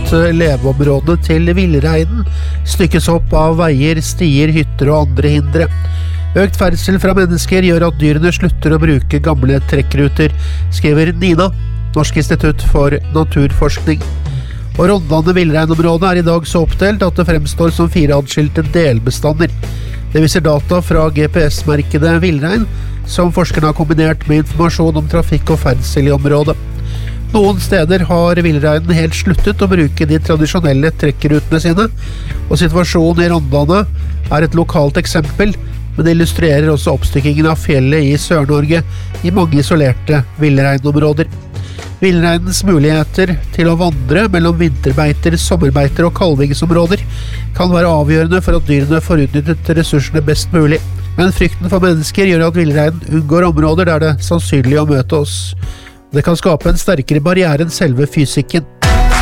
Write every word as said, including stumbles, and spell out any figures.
at leveområdene til villreinen stykkes opp av veier, stier, hytter og andre hindre. Økt ferdsel fra mennesker gjør at dyrene slutter å bruke gamle trekkruter, skriver Nina, Norsk institutt for naturforskning. Og Rondane villreinområde er i dag så oppdelt at det fremstår som fire adskilte delbestander. Det viser data fra G P S-merkede villrein, som forskerne har kombinert med informasjon om trafikk og ferdsel i området. Noen steder har villreinen helt sluttet å bruke de tradisjonelle trekkrutene sine, og situasjonen i Rondane er et lokalt eksempel, men det illustrerer også oppstykkingen av fjellet i Sør-Norge i mange isolerte villreinområder. Villreinens muligheter til å vandre mellom vinterbeiter, sommerbeiter og kalvingsområder kan være avgjørende for at dyrene får utnyttet ressursene best mulig. Men frykten for mennesker gjør at villreinen unngår områder der det er sannsynlig å møte oss. Det kan skape en sterkere barriere enn selve fysikken.